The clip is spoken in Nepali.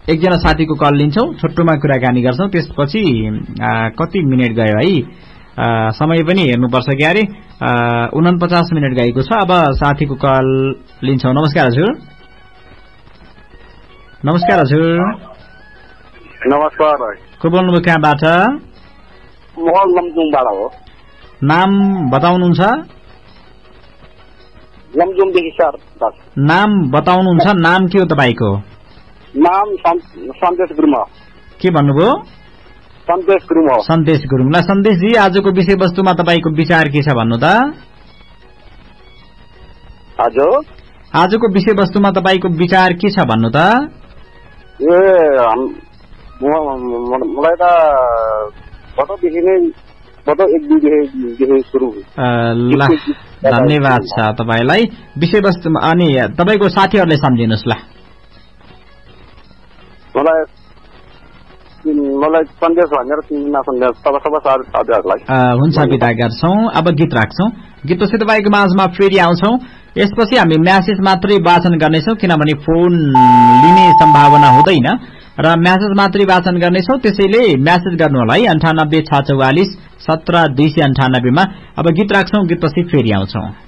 एकजना साथीको कल लिन्छौं, छोटोमा कुराकानी गर्छौं, त्यसपछि कति मिनेट गयो है, समय पनि हेर्नुपर्छ क्यारे। 49 मिनेट गएको छ। अब साथीको कल लिन्छौं। नमस्कार हजुर। नमस्कार हजुर। नमस्कार। को बोल्नुभयो, कहाँबाट? म लमजुङबाट हो। नाम बताउनुहुन्छ? लमजुङदेखि सर। नाम बताउनुहुन्छ? नाम के हो तपाईको? नाम सन्देश गुरुङ हो। के भन्नुभयो? सन्देश गुरुङ हो। सन्देश गुरुङ। ल सन्देशजी, आजको विषयवस्तुमा तपाईको विचार के छ भन्नु त? हजुर, आजको विषयवस्तुमा तपाईको विचार के छ भन्नु त? मलाई त गतदेखि नै एक दुईदेखि सुरु। ल धन्यवाद छ तपाईलाई। विषयवस्तुमा अनि तपाईको साथीहरुले सम्झिनुस्। ल मलाई सन्देश भनेर चिन्न सन्देश सबै साथीहरुलाई हुन्छ, बिदा गर्छौं। अब गीत राख्छौं। गीतपछि तपाईको माझमा फेरि आउँछौं। यसपछि हामी म्यासेज मात्रै वाचन गर्नेछौं, किनभने फोन लिने सम्भावना हुँदैन र म्यासेज मात्रै वाचन गर्नेछौं। त्यसैले म्यासेज गर्नु होला है 98 644 17 298 मा। अब गीत राख्छौं, गीतपछि फेरि आउँछौं।